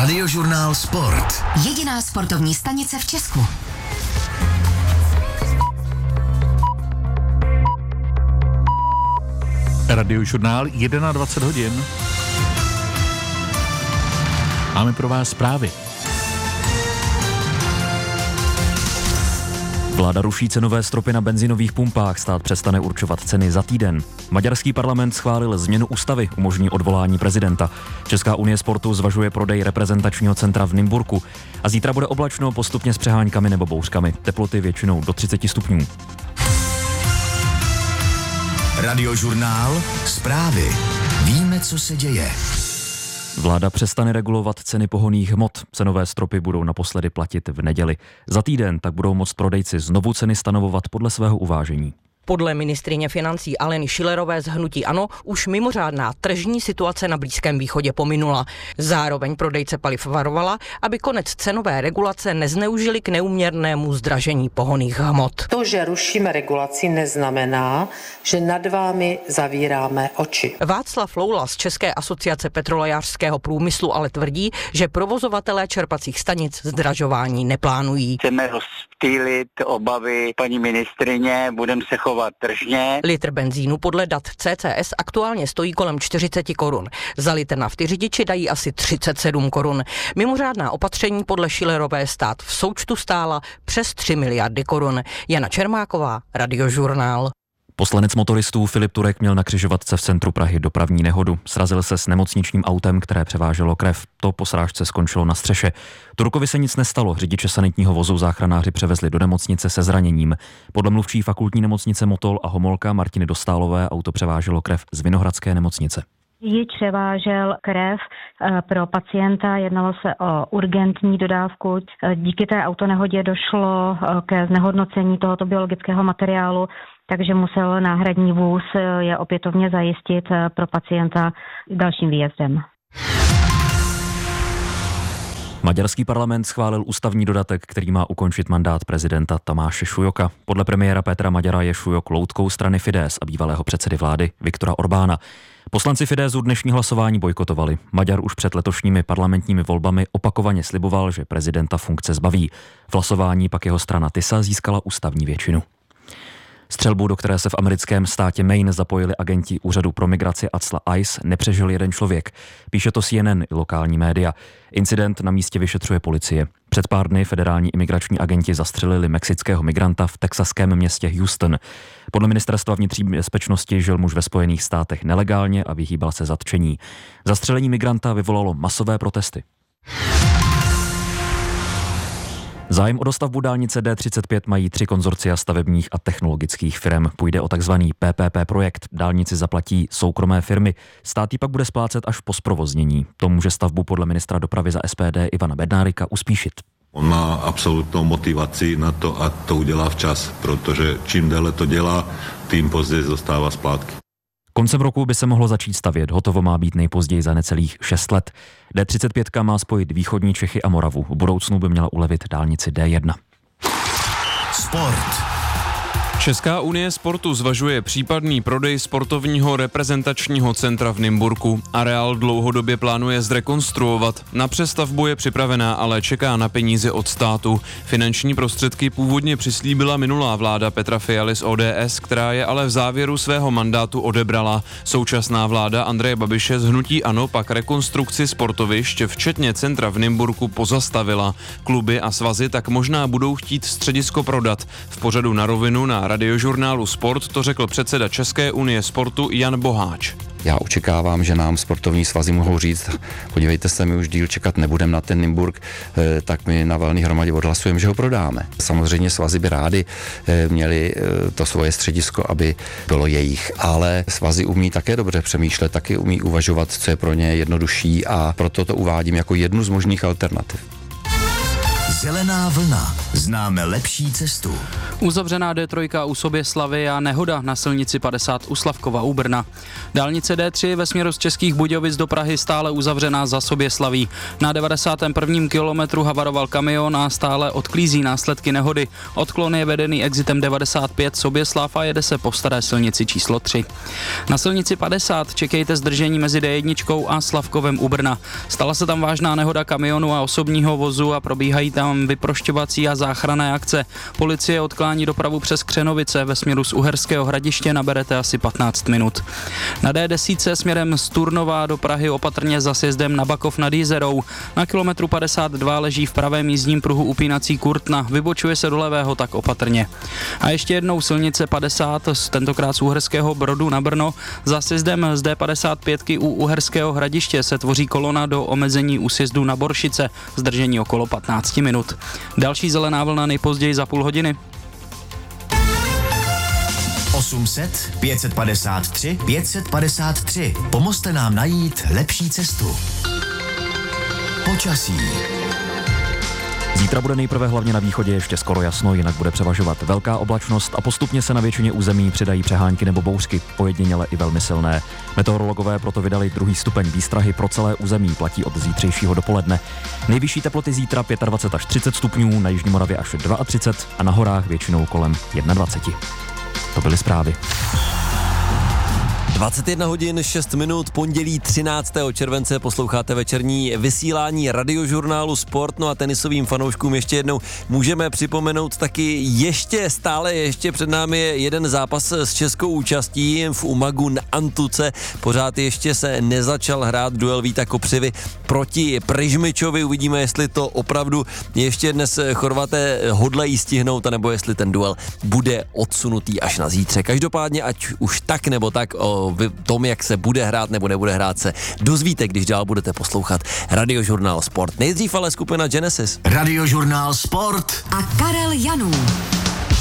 Radiožurnál Sport. Jediná sportovní stanice v Česku. Radiožurnál 21 hodin. Máme pro vás zprávy. Vláda ruší cenové stropy na benzinových pumpách, stát přestane určovat ceny za týden. Maďarský parlament schválil změnu ústavy, umožní odvolání prezidenta. Česká unie sportu zvažuje prodej reprezentačního centra v Nymburku. A zítra bude oblačno, postupně s přeháňkami nebo bouřkami. Teploty většinou do 30 stupňů. Radiožurnál Zprávy. Víme, co se děje. Vláda přestane regulovat ceny pohonných hmot. Cenové stropy budou naposledy platit v neděli. Za týden tak budou moct prodejci znovu ceny stanovovat podle svého uvážení. Podle ministryně financí Aleny Schillerové z hnutí ANO už mimořádná tržní situace na Blízkém východě pominula. Zároveň prodejce paliv varovala, aby konec cenové regulace nezneužili k neúměrnému zdražení pohonných hmot. To, že rušíme regulaci, neznamená, že nad vámi zavíráme oči. Václav Loula z České asociace petrolejářského průmyslu ale tvrdí, že provozovatelé čerpacích stanic zdražování neplánují. Chceme rozptýlit obavy paní ministryně, budeme se chovat tržně. Litr benzínu podle dat CCS aktuálně stojí kolem 40 korun. Za litr nafty řidiči dají asi 37 korun. Mimořádná opatření podle Schillerové stát v součtu stála přes 3 miliardy korun. Jana Čermáková, Radiožurnál. Poslanec motoristů Filip Turek měl na křižovatce v centru Prahy dopravní nehodu. Srazil se s nemocničním autem, které převáželo krev. To po srážce skončilo na střeše. Turkovi se nic nestalo. Řidiče sanitního vozu záchranáři převezli do nemocnice se zraněním. Podle mluvčí fakultní nemocnice Motol a Homolka Martiny Dostálové auto převáželo krev z Vinohradské nemocnice. Řidič převážel krev pro pacienta, jednalo se o urgentní dodávku. Díky té autonehodě došlo ke znehodnocení tohoto biologického materiálu, takže musel náhradní vůz je opětovně zajistit pro pacienta dalším výjezdem. Maďarský parlament schválil ústavní dodatek, který má ukončit mandát prezidenta Tamáše Šujoka. Podle premiéra Petra Maďara je Šujok loutkou strany Fidesz a bývalého předsedy vlády Viktora Orbána. Poslanci Fideszu dnešní hlasování bojkotovali. Maďar už před letošními parlamentními volbami opakovaně sliboval, že prezidenta funkce zbaví. V hlasování pak jeho strana TISA získala ústavní většinu. Střelbu, do které se v americkém státě Maine zapojili agenti úřadu pro migraci Acla ICE, nepřežil jeden člověk. Píše to CNN i lokální média. Incident na místě vyšetřuje policie. Před pár dny federální imigrační agenti zastřelili mexického migranta v texaském městě Houston. Podle ministerstva vnitřní bezpečnosti žil muž ve Spojených státech nelegálně a vyhýbal se zatčení. Zastřelení migranta vyvolalo masové protesty. Zájem o dostavbu dálnice D35 mají 3 konzorcia stavebních a technologických firm. Půjde o takzvaný PPP projekt. Dálnici zaplatí soukromé firmy. Stát ji pak bude splácet až po zprovoznění. To může stavbu podle ministra dopravy za SPD Ivana Bednárika uspíšit. On má absolutnou motivaci na to a to udělá včas, protože čím déle to dělá, tím později dostává splátky. Koncem roku by se mohlo začít stavět, hotovo má být nejpozději za necelých 6 let. D35 má spojit východní Čechy a Moravu. V budoucnu by měla ulevit dálnici D1. Sport. Česká unie sportu zvažuje případný prodej sportovního reprezentačního centra v Nymburku. Areál dlouhodobě plánuje zrekonstruovat. Na přestavbu je připravená, ale čeká na peníze od státu. Finanční prostředky původně přislíbila minulá vláda Petra Fialy z ODS, která je ale v závěru svého mandátu odebrala. Současná vláda Andreje Babiše z hnutí ANO pak rekonstrukci sportovišť, včetně centra v Nymburku, pozastavila. Kluby a svazy tak možná budou chtít středisko prodat. V pořadu Na rovinu na Radiožurnálu Sport to řekl předseda České unie sportu Jan Boháč. Já očekávám, že nám sportovní svazy mohou říct, podívejte se, my už díl čekat nebudeme na ten Nymburk, tak my na valné hromadě odhlasujeme, že ho prodáme. Samozřejmě svazy by rádi měli to svoje středisko, aby bylo jejich, ale svazy umí také dobře přemýšlet, taky umí uvažovat, co je pro ně jednodušší, a proto to uvádím jako jednu z možných alternativ. Zelená vlna. Známe lepší cestu. Uzavřená D3 u Soběslavy a nehoda na silnici 50 u Slavkova u Brna. Dálnice D3 ve směru z Českých Budějovic do Prahy stále uzavřená za Soběslaví. Na 91. kilometru havaroval kamion a stále odklízí následky nehody. Odklon je vedený exitem 95 Soběslav a jede se po staré silnici číslo 3. Na silnici 50 čekejte zdržení mezi D1 a Slavkovem u Brna. Stala se tam vážná nehoda kamionu a osobního vozu a probíhají tam vyprošťovací a záchranné akce. Policie odklání dopravu přes Křenovice, ve směru z Uherského Hradiště naberete asi 15 minut. Na D10 směrem z Turnova do Prahy opatrně za sjezdem na Bakov nad Jizerou. Na kilometru 52 leží v pravém jízdním pruhu upínací kurtna, vybočuje se do levého, tak opatrně. A ještě jednou silnice 50, tentokrát z Uherského Brodu na Brno. Za sjezdem z D55 u Uherského Hradiště se tvoří kolona do omezení u sjezdu na Boršice, zdržení okolo 15 minut. Další zelená vlna nejpozději za půl hodiny. 800 553 553. Pomozte nám najít lepší cestu. Počasí. Zítra bude nejprve hlavně na východě ještě skoro jasno, jinak bude převažovat velká oblačnost a postupně se na většině území přidají přehánky nebo bouřky, ojediněle i velmi silné. Meteorologové proto vydali 2. stupeň výstrahy pro celé území, platí od zítřejšího dopoledne. Nejvyšší teploty zítra 25 až 30 stupňů, na jižní Moravě až 32 a na horách většinou kolem 21. To byly zprávy. 21 hodin 6 minut, pondělí 13. července posloucháte večerní vysílání Radiožurnálu Sport. No a tenisovým fanouškům ještě jednou můžeme připomenout taky stále před námi je jeden zápas s českou účastí v Umagu na Antuce. Pořád ještě se nezačal hrát duel Víta Kopřivy proti Pryžmičovi. Uvidíme, jestli to opravdu ještě dnes Chorvaté hodlají stihnout, anebo jestli ten duel bude odsunutý až na zítře. Každopádně, ať už tak nebo tak, o tom, jak se bude hrát nebo nebude hrát, se dozvíte, když dál budete poslouchat Radiožurnál Sport. Nejdřív ale skupina Genesis. Radiožurnál Sport a Karel Janů.